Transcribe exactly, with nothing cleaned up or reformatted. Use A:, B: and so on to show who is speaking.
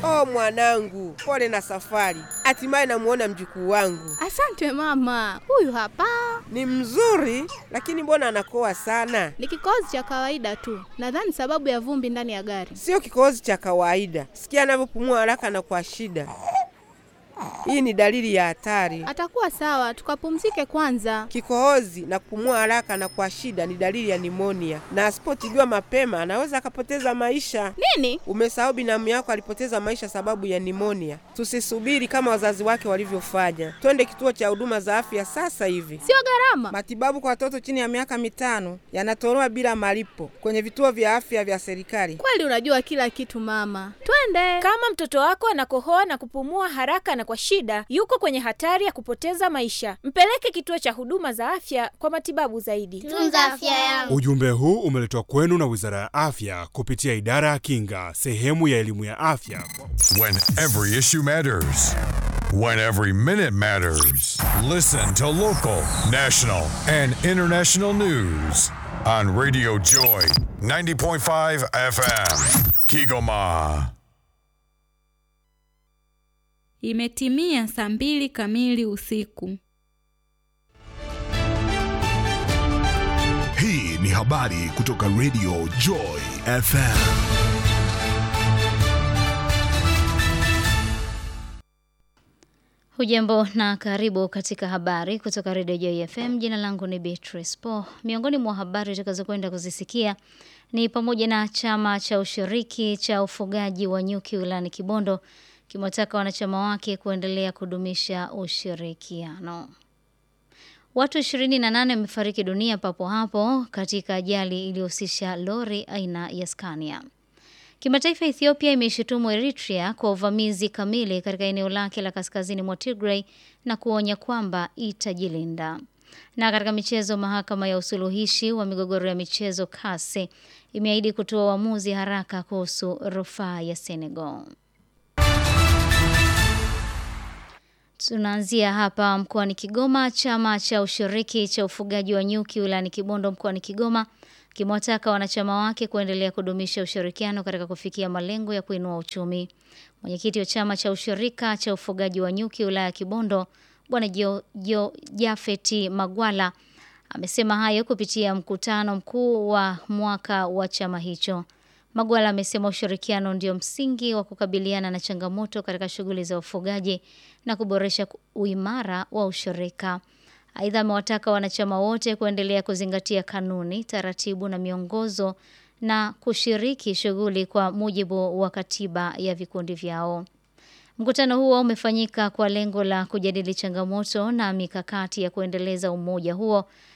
A: Oh mwanangu, pole na safari. Hatimaye namuona mjukuu wangu.
B: Asante mama, huyu hapa
A: Ni mzuri, lakini mbona anakoa sana?
B: ni kikohozi cha kawaida tu. Nadhani sababu ya vumbi ndani ya gari.
A: Sio kikohozi cha kawaida. Sikia anavyopumua haraka na kwa shida. Hii ni dalili ya hatari.
B: Atakuwa sawa, tukapumzike kwanza.
A: Kikohozi na kupumua haraka na kwa shida ni dalili ya nimonia, na asipotibiwa mapema anaweza akapoteza maisha.
B: Nini?
A: Umesahau binamu yako alipoteza maisha sababu ya nimonia. Tusisubiri kama wazazi wake walivyofanya. Twende kituo cha huduma za afya sasa hivi.
B: Sio gharama.
A: Matibabu kwa watoto chini ya miaka mitano yanatolewa bila malipo kwenye vituo vya afya vya serikali.
B: Kweli unajua kila kitu mama. Twende.
C: Kama mtoto wako anakohoa na kupumua haraka na kwa shida, yuko kwenye hatari ya kupoteza maisha. Mpeleke kituo cha huduma za afya kwa matibabu zaidi.
D: Tunza afya yangu.
E: Ujumbe huu umeletwa kwenu na Wizara ya Afya kupitia Idara ya Kinga, sehemu ya elimu ya afya.
F: When every issue matters. When every minute matters. Listen to local, national, and international news on Radio Joy ninety point five F M. Kigoma.
G: Imetimia saa mbili kamili usiku.
H: Hii ni habari kutoka Radio Joy F M.
I: Hujambo na karibu katika habari kutoka Radio Joy F M. Jina langu ni Beatrice Po. Miongoni mwa habari tutakazokwenda kuzisikia ni pamoja na chama cha ushiriki cha ufugaji wa nyuki wilayani Kibondo kimewataka wanachama wake kuendelea kudumisha ushirikiano. Watu ishirini na nane wamefariki dunia papo hapo katika ajali iliyohusisha lori aina ya Scania. Kimataifa, Ethiopia imeshutumu Eritrea kwa uvamizi kamili katika eneo lake la kaskazini mwa Tigray na kuonya kwamba itajilinda. Na katika michezo, mahakama ya usuluhishi wa migogoro ya michezo C A S imeahidi kutoa uamuzi haraka kuhusu rufaa ya Senegal. Tunaanzia hapa mkoani Kigoma. Chama cha ushiriki cha ufugaji wa nyuki wilayani Kibondo mkoani Kigoma kimewataka wanachama wake kuendelea kudumisha ushirikiano katika kufikia malengo ya kuinua uchumi. Mwenyekiti wa chama cha ushirika cha ufugaji wa nyuki wilaya ya Kibondo, Bwana Jo, Jo Jafeti Magwala, amesema hayo kupitia mkutano mkuu wa mwaka wa chama hicho. Magwala amesema ushirikiano ndio msingi wa kukabiliana na changamoto katika shughuli za ufugaji na kuboresha uimara wa ushirika. Aidha, amewataka wanachama wote kuendelea kuzingatia kanuni, taratibu na miongozo na kushiriki shughuli kwa mujibu wa katiba ya vikundi vyao. Mkutano huo umefanyika kwa lengo la kujadili changamoto na mikakati ya kuendeleza umoja huo